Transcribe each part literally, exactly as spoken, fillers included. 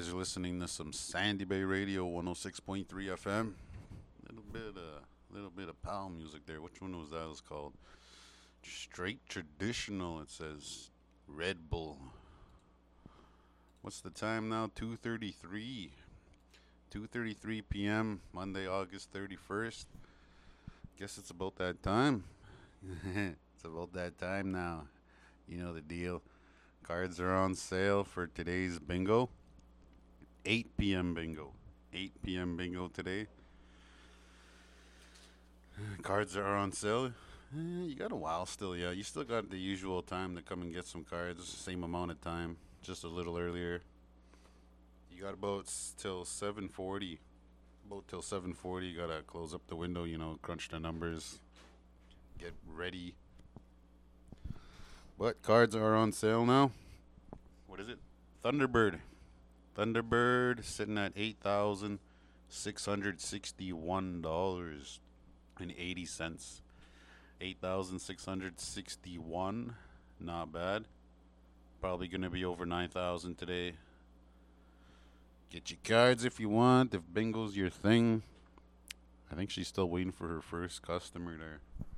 guys are listening to some Sandy Bay Radio one oh six point three F M. Little bit uh little bit of PAL music there. Which one was that? It was called Straight Traditional. It says Red Bull. What's the time now? two thirty-three. two thirty-three p.m. Monday, August thirty-first. Guess it's about that time. It's about that time now. You know the deal. Cards are on sale for today's bingo. eight p.m. bingo. eight p.m. bingo today. Cards are on sale. Eh, you got a while still, yeah. You still got the usual time to come and get some cards. Same amount of time, just a little earlier. You got about s- till seven forty. About till seven forty, you gotta close up the window, you know, crunch the numbers, get ready. But cards are on sale now. What is it? Thunderbird. Thunderbird sitting at eight thousand six hundred sixty-one dollars and eighty cents. Eight thousand six hundred sixty-one. Not bad. Probably gonna be over nine thousand today. Get your cards if you want. If bingo's your thing. I think she's still waiting for her first customer there.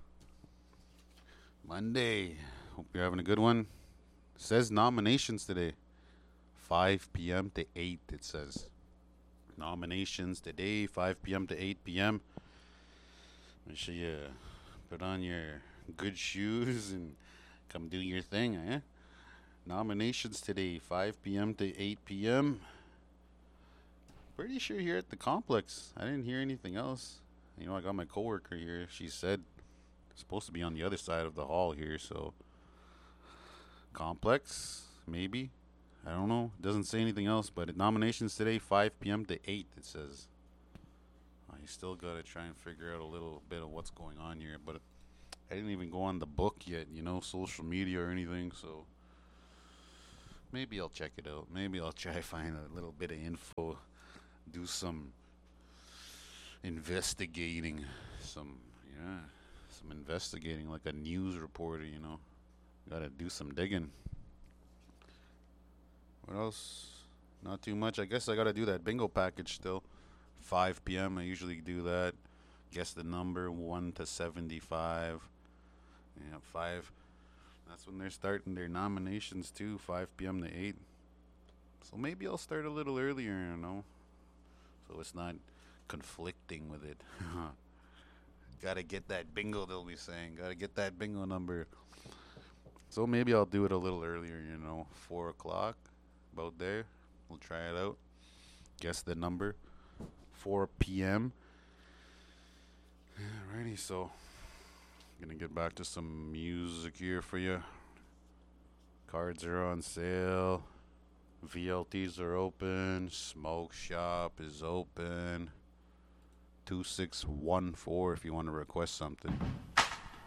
Monday. Hope you're having a good one. Says nominations today. five p.m. to eight, it says. Nominations today, five p.m. to eight p.m. Make sure you put on your good shoes and come do your thing, eh? Nominations today, five p.m. to eight p.m. Pretty sure here at the complex. I didn't hear anything else. You know, I got my coworker here. She said it's supposed to be on the other side of the hall here, so complex, maybe. I don't know. It doesn't say anything else, but nominations today, five p.m. to eight, it says. I still got to try and figure out a little bit of what's going on here, but I didn't even go on the book yet, you know, social media or anything, so maybe I'll check it out. Maybe I'll try to find a little bit of info, do some investigating, some, yeah, some investigating like a news reporter, you know. Got to do some digging. What else? Not too much. I guess I gotta do that bingo package still. five p.m. I usually do that. Guess the number one to seventy-five. Yeah, five. That's when they're starting their nominations too. five p.m. to eight. So maybe I'll start a little earlier, you know, so it's not conflicting with it. Gotta get that bingo, they'll be saying. Gotta get that bingo number. So maybe I'll do it a little earlier, you know, four o'clock. About there. We'll try it out. Guess the number. four p.m. Alrighty, so gonna get back to some music here for you. Cards are on sale. V L Ts are open. Smoke shop is open. two six one four if you want to request something.